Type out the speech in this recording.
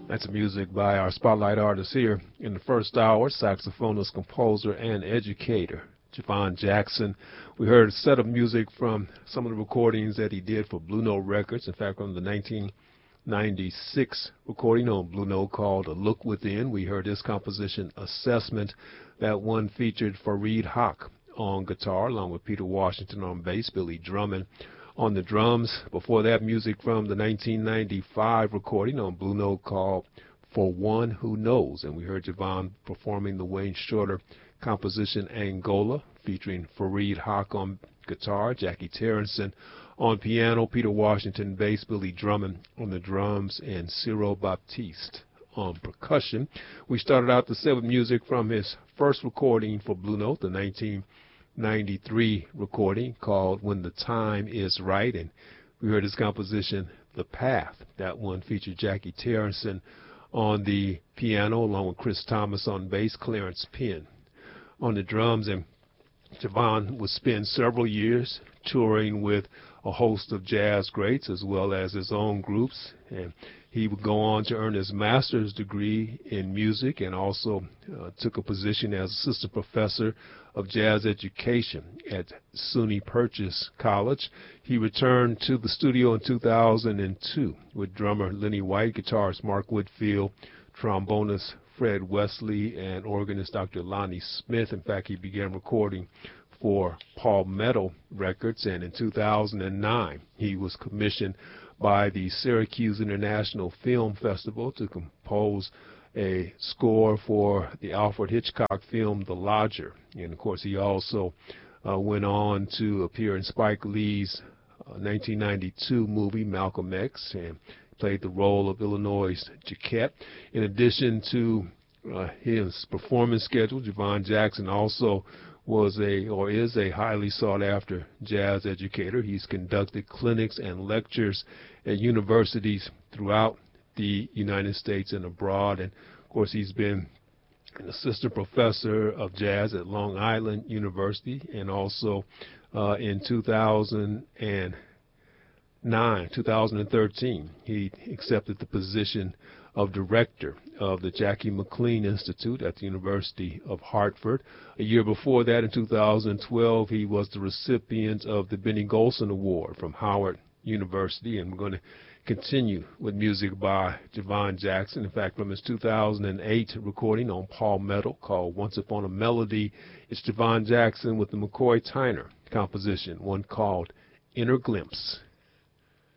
That's music by our spotlight artist here in the first hour, saxophonist, composer, and educator, Javon Jackson. We heard a set of music from some of the recordings that he did for Blue Note Records. In fact, from the 1996 recording on Blue Note called A Look Within, we heard his composition, Assessment. That one featured Fareed Haq on guitar, along with Peter Washington on bass, Billy Drummond on the drums. Before that, music from the 1995 recording on Blue Note called For One Who Knows. And we heard Javon performing the Wayne Shorter composition Angola, featuring Fareed Haq on guitar, Jackie Terrenson on piano, Peter Washington bass, Billy Drummond on the drums, and Ciro Baptiste on percussion. We started out the set with music from his first recording for Blue Note, the 1993 recording called When the Time Is Right, and we heard his composition The Path. That one featured Jackie Terrenson on the piano along with Chris Thomas on bass, Clarence Penn on the drums. And Javon would spend several years touring with a host of jazz greats as well as his own groups, and he would go on to earn his master's degree in music and also took a position as assistant professor of jazz education at SUNY Purchase College. He returned to the studio in 2002 with drummer Lenny White, guitarist Mark Whitfield, trombonist Fred Wesley, and organist Dr. Lonnie Smith. In fact, he began recording for Palmetto Records, and in 2009 he was commissioned by the Syracuse International Film Festival to compose a score for the Alfred Hitchcock film The Lodger. And of course he also went on to appear in Spike Lee's 1992 movie Malcolm X and played the role of Illinois' Jaquette. In addition to his performance schedule, Javon Jackson also is a highly sought after jazz educator. He's conducted clinics and lectures at universities throughout the United States and abroad. And of course, he's been an assistant professor of jazz at Long Island University, and also in 2013, he accepted the position of director of the Jackie McLean Institute at the University of Hartford. A year before that, in 2012, he was the recipient of the Benny Golson Award from Howard University. And we're going to continue with music by Javon Jackson. In fact, from his 2008 recording on Palmetto called Once Upon a Melody, it's Javon Jackson with the McCoy Tyner composition, one called Inner Glimpse.